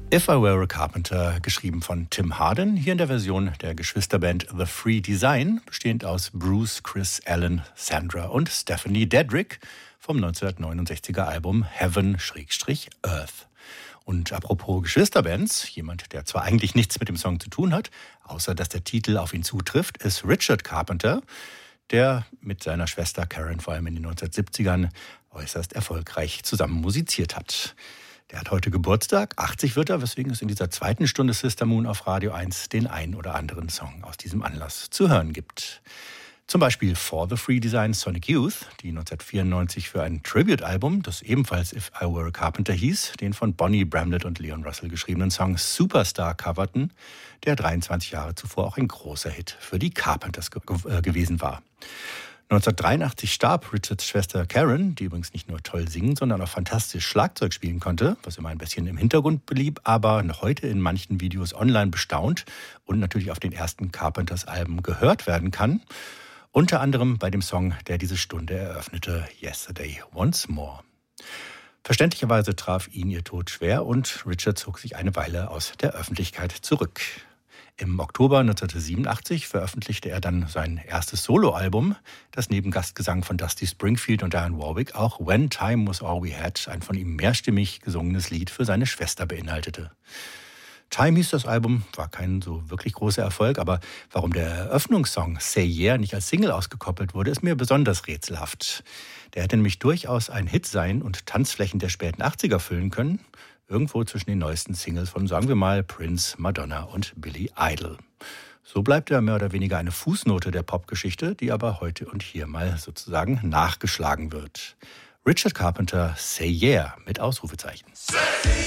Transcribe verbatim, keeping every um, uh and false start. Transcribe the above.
If I Were a Carpenter, geschrieben von Tim Hardin, hier in der Version der Geschwisterband The Free Design, bestehend aus Bruce, Chris, Alan, Sandra und Stephanie Dedrick vom neunzehnhundertneunundsechziger Album Heaven/Earth. Und apropos Geschwisterbands, jemand, der zwar eigentlich nichts mit dem Song zu tun hat, außer dass der Titel auf ihn zutrifft, ist Richard Carpenter, der mit seiner Schwester Karen vor allem in den neunzehnhundertsiebzigern äußerst erfolgreich zusammen musiziert hat. Der hat heute Geburtstag, achtzig wird er, weswegen es in dieser zweiten Stunde Sister Moon auf Radio eins den ein oder anderen Song aus diesem Anlass zu hören gibt. Zum Beispiel For the Free Design Sonic Youth, die neunzehnhundertvierundneunzig für ein Tribute-Album, das ebenfalls If I Were a Carpenter hieß, den von Bonnie Bramlett und Leon Russell geschriebenen Song Superstar coverten, der dreiundzwanzig Jahre zuvor auch ein großer Hit für die Carpenters ge- äh, gewesen war. neunzehnhundertdreiundachtzig starb Richards Schwester Karen, die übrigens nicht nur toll singen, sondern auch fantastisch Schlagzeug spielen konnte, was immer ein bisschen im Hintergrund blieb, aber noch heute in manchen Videos online bestaunt und natürlich auf den ersten Carpenters-Alben gehört werden kann. Unter anderem bei dem Song, der diese Stunde eröffnete, Yesterday Once More. Verständlicherweise traf ihn ihr Tod schwer und Richard zog sich eine Weile aus der Öffentlichkeit zurück. Im Oktober neunzehnhundertsiebenundachtzig veröffentlichte er dann sein erstes Soloalbum, das neben Gastgesang von Dusty Springfield und Dionne Warwick auch When Time Was All We Had, ein von ihm mehrstimmig gesungenes Lied für seine Schwester beinhaltete. Time hieß das Album, war kein so wirklich großer Erfolg, aber warum der Eröffnungssong Say Yeah nicht als Single ausgekoppelt wurde, ist mir besonders rätselhaft. Der hätte nämlich durchaus ein Hit sein und Tanzflächen der späten achtziger füllen können, irgendwo zwischen den neuesten Singles von, sagen wir mal, Prince, Madonna und Billy Idol. So bleibt er mehr oder weniger eine Fußnote der Popgeschichte, die aber heute und hier mal sozusagen nachgeschlagen wird. Richard Carpenter, Say Yeah mit Ausrufezeichen.